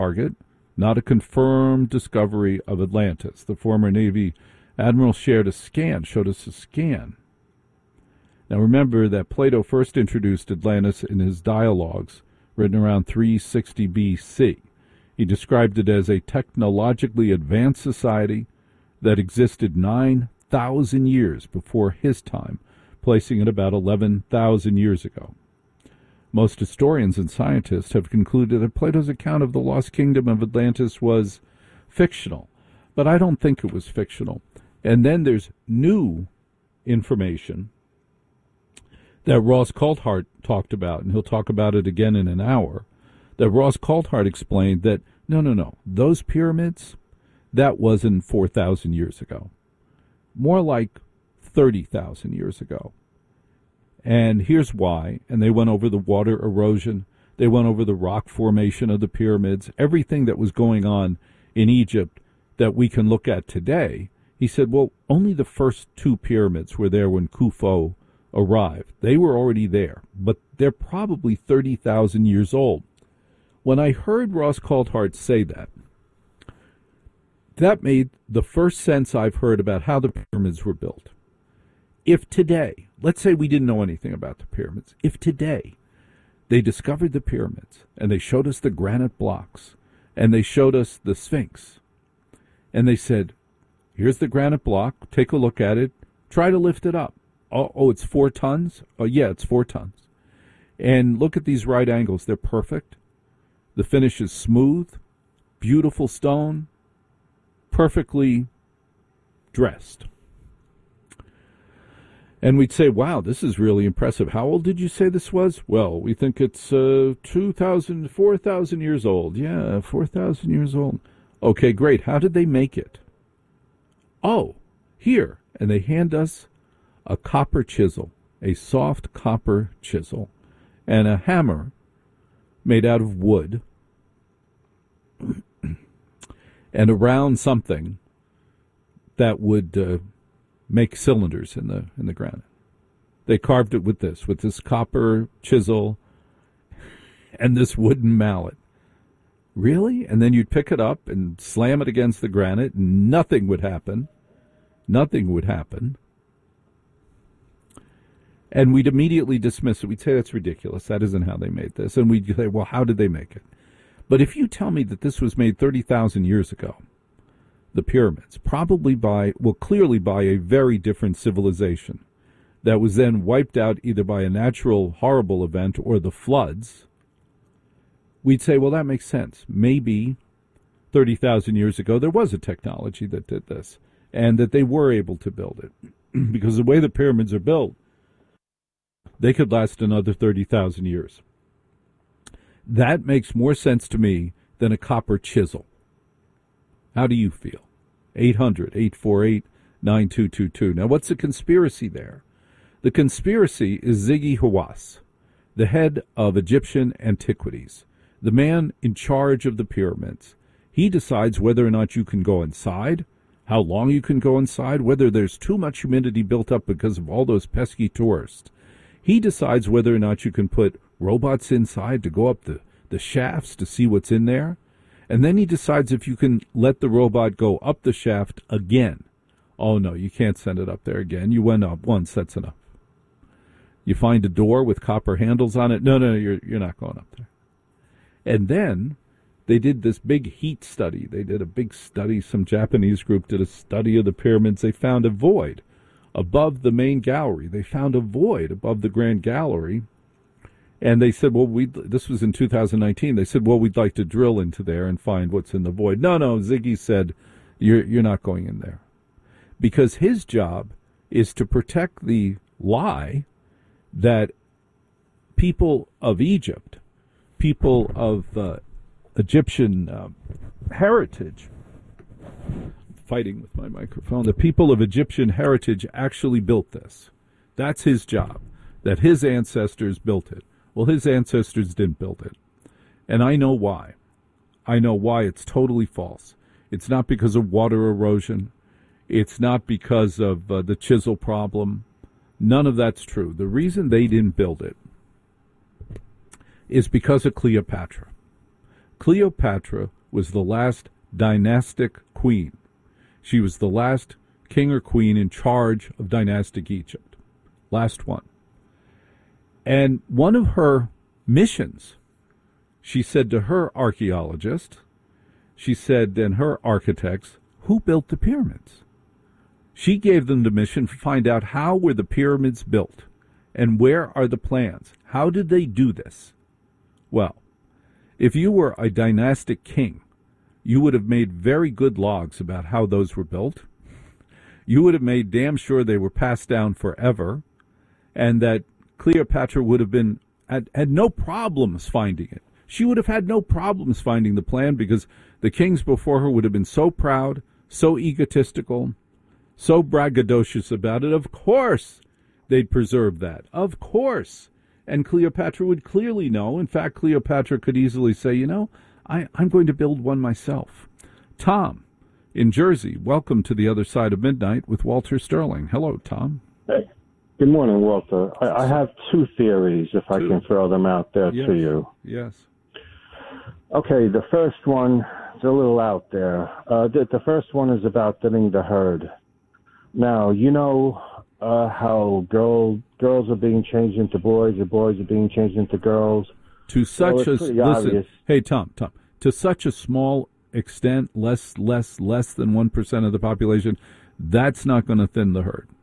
target, not a confirmed discovery of Atlantis. The former Navy admiral showed us a scan. Now remember that Plato first introduced Atlantis in his dialogues, written around 360 BC. He described it as a technologically advanced society that existed 9,000 years before his time, placing it about 11,000 years ago. Most historians and scientists have concluded that Plato's account of the lost kingdom of Atlantis was fictional, but I don't think it was fictional. And then there's new information that Ross Coulthart talked about, and he'll talk about it again in an hour, that Ross Coulthart explained that, no, those pyramids, that wasn't 4,000 years ago. More like 30,000 years ago. And here's why. And they went over the water erosion. They went over the rock formation of the pyramids, everything that was going on in Egypt that we can look at today. He said, well, only the first two pyramids were there when Khufu arrived. They were already there, but they're probably 30,000 years old. When I heard Ross Coulthart say that, that made the first sense I've heard about how the pyramids were built. If today, let's say we didn't know anything about the pyramids, if today they discovered the pyramids and they showed us the granite blocks and they showed us the Sphinx and they said, here's the granite block, take a look at it, try to lift it up. Oh, it's 4 tons? Oh, yeah, it's 4 tons. And look at these right angles, they're perfect. The finish is smooth, beautiful stone, perfectly dressed. And we'd say, wow, this is really impressive. How old did you say this was? Well, we think it's 4,000 years old. Yeah, 4,000 years old. Okay, great. How did they make it? Oh, here. And they hand us a copper chisel, a soft copper chisel, and a hammer made out of wood, and a round something that would make cylinders in the granite. They carved it with this copper chisel and this wooden mallet. Really? And then you'd pick it up and slam it against the granite, and nothing would happen. Nothing would happen. And we'd immediately dismiss it. We'd say, that's ridiculous. That isn't how they made this. And we'd say, well, how did they make it? But if you tell me that this was made 30,000 years ago, the pyramids, clearly by a very different civilization that was then wiped out either by a natural horrible event or the floods, we'd say, well, that makes sense. Maybe 30,000 years ago there was a technology that did this and that they were able to build it. Because the way the pyramids are built, they could last another 30,000 years. That makes more sense to me than a copper chisel. How do you feel? 800-848-9222. Now, what's the conspiracy there? The conspiracy is Ziggy Hawass, the head of Egyptian antiquities, the man in charge of the pyramids. He decides whether or not you can go inside, how long you can go inside, whether there's too much humidity built up because of all those pesky tourists. He decides whether or not you can put robots inside to go up the shafts to see what's in there. And then he decides if you can let the robot go up the shaft again. Oh, no, you can't send it up there again. You went up once, that's enough. You find a door with copper handles on it. No, you're not going up there. And then they did this big heat study. They did a big study. Some Japanese group did a study of the pyramids. They found a void above the main gallery. They found a void above the Grand Gallery. And they said, well, this was in 2019. They said, well, we'd like to drill into there and find what's in the void. No, Ziggy said, you're not going in there. Because his job is to protect the lie that people of Egypt, people of Egyptian heritage, fighting with my microphone, the people of Egyptian heritage actually built this. That's his job, that his ancestors built it. Well, his ancestors didn't build it. And I know why. I know why it's totally false. It's not because of water erosion. It's not because of the chisel problem. None of that's true. The reason they didn't build it is because of Cleopatra. Cleopatra was the last dynastic queen. She was the last king or queen in charge of dynastic Egypt. Last one. And one of her missions, she said to her archaeologists, she said, and her architects, who built the pyramids? She gave them the mission to find out how were the pyramids built and where are the plans. How did they do this? Well, if you were a dynastic king, you would have made very good logs about how those were built. You would have made damn sure they were passed down forever, and that Cleopatra would have been had no problems finding it. She would have had no problems finding the plan because the kings before her would have been so proud, so egotistical, so braggadocious about it. Of course they'd preserve that. Of course. And Cleopatra would clearly know. In fact, Cleopatra could easily say, you know, I'm going to build one myself. Tom, in Jersey, welcome to the other side of midnight with Walter Sterling. Hello, Tom. Hey. Good morning, Walter. I have two theories, if I can throw them out there to you. Yes. Okay, the first one is a little out there. The first one is about thinning the herd. Now, you know how girls are being changed into boys, and boys are being changed into girls. To such a listen, hey Tom, to such a small extent, less than 1% of the population, that's not going to thin the herd.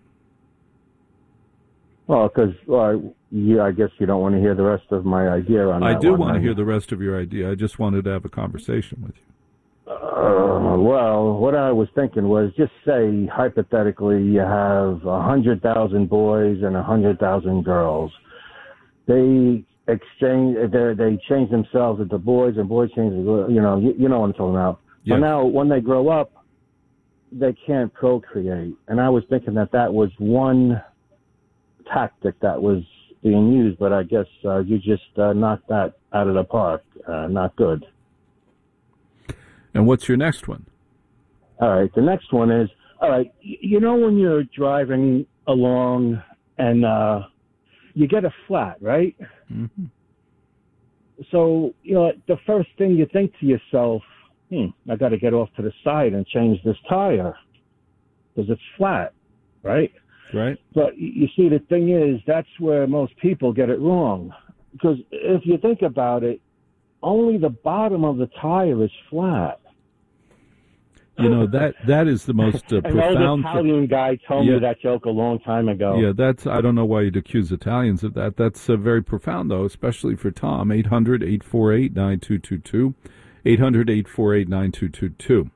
Well, because I guess you don't want to hear the rest of my idea on that. I do want to hear the rest of your idea. I just wanted to have a conversation with you. Well, what I was thinking was just say, hypothetically, you have 100,000 boys and 100,000 girls. They change themselves into boys, and boys change, you know what I'm talking about. Yes. But now, when they grow up, they can't procreate. And I was thinking that was one tactic that was being used, but I guess you just knocked that out of the park. Not good. And what's your next one? All right, the next one is, all right, you know when you're driving along and you get a flat, right? Mm-hmm. So, you know, the first thing you think to yourself, I got to get off to the side and change this tire because it's flat, right? Right. But you see, the thing is, that's where most people get it wrong. Because if you think about it, only the bottom of the tire is flat. You know, that is the most profound... An Italian guy told me that joke a long time ago. Yeah, I don't know why you'd accuse Italians of that. That's very profound, though, especially for Tom. 800-848-9222. 800-848-9222.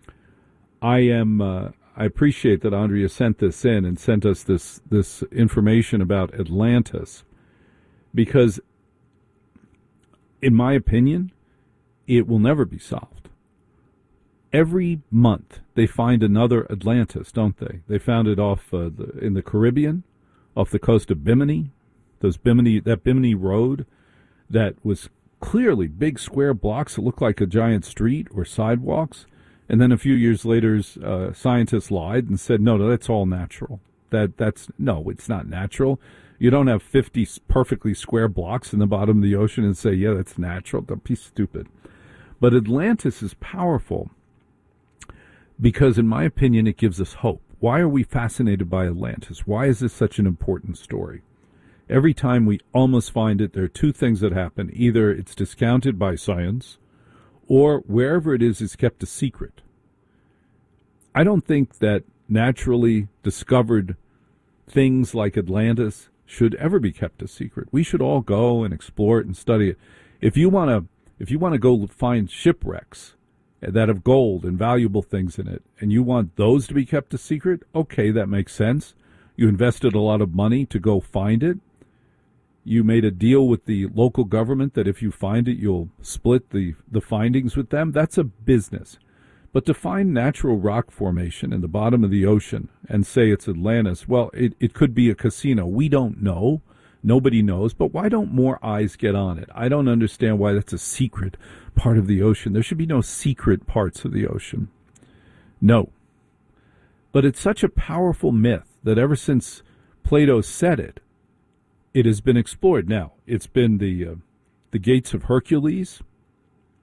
I appreciate that Andrea sent this in and sent us this information about Atlantis, because, in my opinion, it will never be solved. Every month they find another Atlantis, don't they? They found it off in the Caribbean, off the coast of Bimini. That Bimini road that was clearly big square blocks that looked like a giant street or sidewalks. And then a few years later, scientists lied and said, no, that's all natural. No, it's not natural. You don't have 50 perfectly square blocks in the bottom of the ocean and say, yeah, that's natural. Don't be stupid. But Atlantis is powerful because, in my opinion, it gives us hope. Why are we fascinated by Atlantis? Why is this such an important story? Every time we almost find it, there are two things that happen. Either it's discounted by science, or wherever it is, it's kept a secret. I don't think that naturally discovered things like Atlantis should ever be kept a secret. We should all go and explore it and study it. If you want to go find shipwrecks that have gold and valuable things in it, and you want those to be kept a secret, okay, that makes sense. You invested a lot of money to go find it. You made a deal with the local government that if you find it, you'll split the findings with them. That's a business. But to find natural rock formation in the bottom of the ocean and say it's Atlantis, well, it could be a casino. We don't know. Nobody knows. But why don't more eyes get on it? I don't understand why that's a secret part of the ocean. There should be no secret parts of the ocean. No. But it's such a powerful myth that ever since Plato said it, it has been explored. Now, it's been the Gates of Hercules,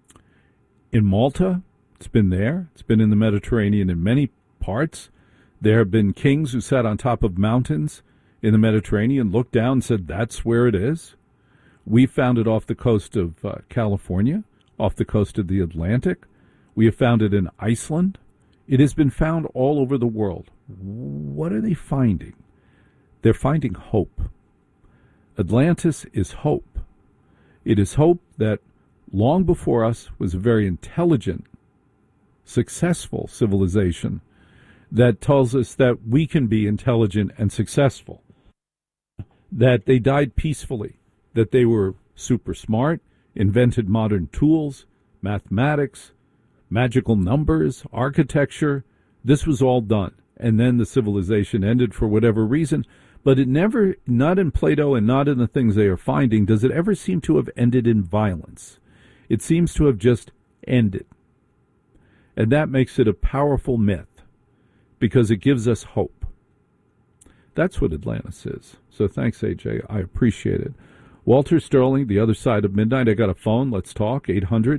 in Malta. It's been there. It's been in the Mediterranean in many parts. There have been kings who sat on top of mountains in the Mediterranean, looked down and said, that's where it is. We found it off the coast of California, off the coast of the Atlantic. We have found it in Iceland. It has been found all over the world. What are they finding? They're finding hope. Atlantis is hope. It is hope that long before us was a very intelligent, successful civilization that tells us that we can be intelligent and successful, that they died peacefully, that they were super smart, invented modern tools, mathematics, magical numbers, architecture. This was all done. And then the civilization ended for whatever reason. But it never, not in Plato and not in the things they are finding, does it ever seem to have ended in violence. It seems to have just ended. And that makes it a powerful myth because it gives us hope. That's what Atlantis is. So thanks, AJ. I appreciate it. Walter Sterling, The Other Side of Midnight. I got a phone. Let's talk.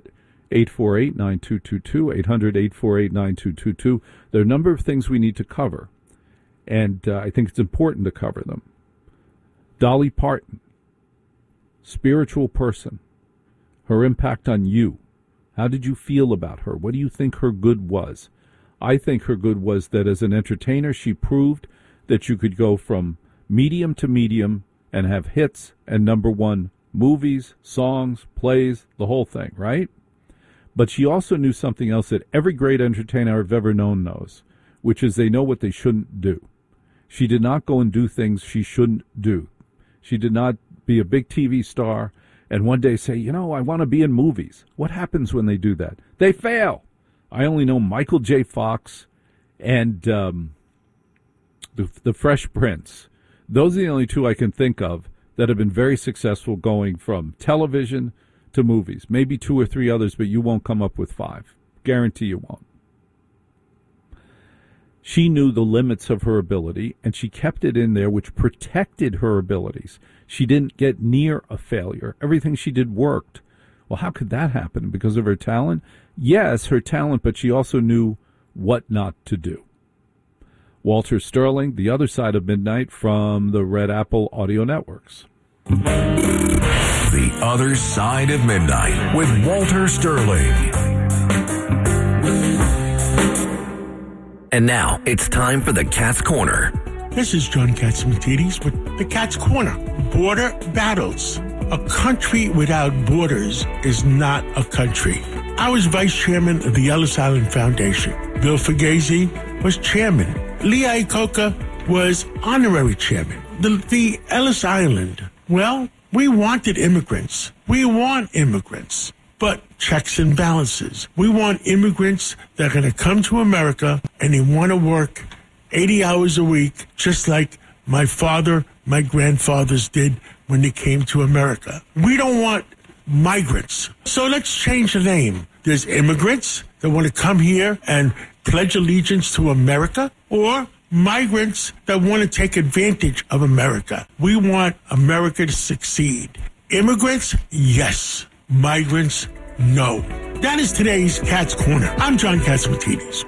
800-848-9222. 800-848-9222. There are a number of things we need to cover, and I think it's important to cover them. Dolly Parton, spiritual person, her impact on you. How did you feel about her? What do you think her good was? I think her good was that as an entertainer, she proved that you could go from medium to medium and have hits and number one movies, songs, plays, the whole thing, right? But she also knew something else that every great entertainer I've ever known knows, which is they know what they shouldn't do. She did not go and do things she shouldn't do. She did not be a big TV star and one day say, you know, I want to be in movies. What happens when they do that? They fail. I only know Michael J. Fox and the Fresh Prince. Those are the only two I can think of that have been very successful going from television to movies. Maybe two or three others, but you won't come up with five. Guarantee you won't. She knew the limits of her ability, and she kept it in there, which protected her abilities. She didn't get near a failure. Everything she did worked. Well, how could that happen? Because of her talent? Yes, her talent, but she also knew what not to do. Walter Sterling, The Other Side of Midnight, from the Red Apple Audio Networks. The Other Side of Midnight with Walter Sterling. And now it's time for the Cat's Corner. This is John Catsimatidis with the Cat's Corner. Border battles. A country without borders is not a country. I was vice chairman of the Ellis Island Foundation. Bill Fugazi was chairman. Lee Iacocca was honorary chairman. The Ellis Island, well, we wanted immigrants. We want immigrants. But checks and balances. We want immigrants that are going to come to America and they want to work 80 hours a week, just like my father, my grandfathers did when they came to America. We don't want migrants. So let's change the name. There's immigrants that want to come here and pledge allegiance to America, or migrants that want to take advantage of America. We want America to succeed. Immigrants, yes. Migrants, no. That is today's Cat's Corner. I'm John Catsimatidis.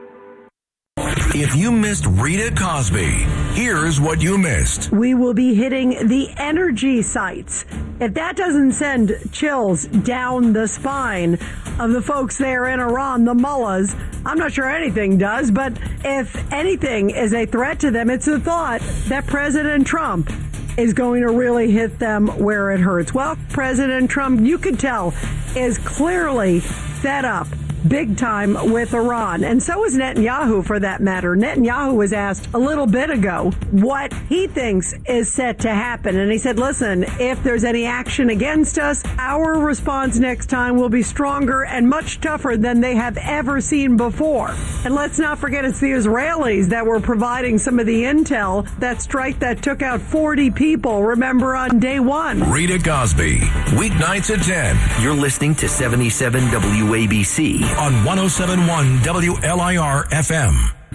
If you missed Rita Cosby, here's what you missed. We will be hitting the energy sites. If that doesn't send chills down the spine of the folks there in Iran, the mullahs, I'm not sure anything does, but if anything is a threat to them, it's the thought that President Trump is going to really hit them where it hurts. Well, President Trump, you could tell, is clearly fed up big time with Iran. And so is Netanyahu, for that matter. Netanyahu was asked a little bit ago what he thinks is set to happen. And he said, listen, if there's any action against us, our response next time will be stronger and much tougher than they have ever seen before. And let's not forget it's the Israelis that were providing some of the intel, that strike that took out 40 people, remember, on day one. Rita Cosby, weeknights at 10. You're listening to 77 WABC. On 107.1 WLIR FM.